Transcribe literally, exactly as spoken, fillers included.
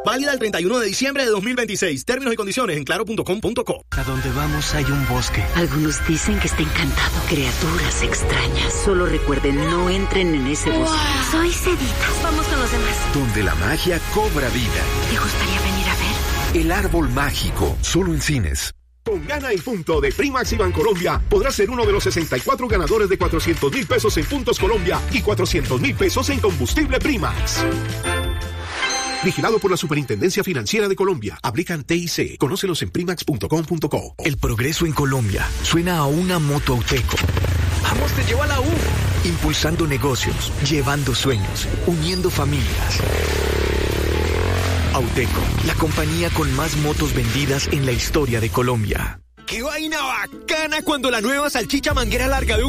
Válida el treinta y uno de diciembre de dos mil veintiséis. Términos y condiciones en claro punto com punto co. A donde vamos hay un bosque. Algunos dicen que está encantado. Criaturas extrañas. Solo recuerden, no entren en ese bosque. Wow. Soy Sedita. Vamos con los demás. Donde la magia cobra vida. ¿Te gustaría venir a ver? El árbol mágico. Solo en cines. Con Gana en Punto de Primax y Bancolombia podrás ser uno de los sesenta y cuatro ganadores de cuatrocientos mil pesos en Puntos Colombia y cuatrocientos mil pesos en combustible Primax. Vigilado por la Superintendencia Financiera de Colombia. Aplican T I C. Conócelos en primax punto com punto co. El progreso en Colombia suena a una moto Auteco. ¡Vamos, te llevo a la U! Impulsando negocios, llevando sueños, uniendo familias. Auteco, la compañía con más motos vendidas en la historia de Colombia. ¡Qué vaina bacana cuando la nueva salchicha manguera larga de un